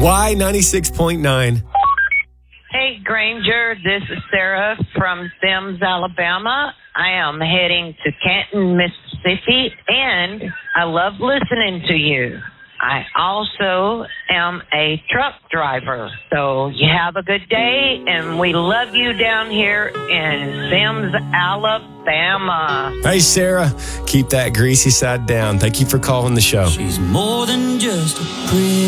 Y96.9. Hey, Granger, this is Sarah from Sims, Alabama. I am heading to Canton, Mississippi, and I love listening to you. I also am a truck driver. So you have a good day, and we love you down here in Sims, Alabama. Hey, Sarah, keep that greasy side down. Thank you for calling the show. She's more than just a pretty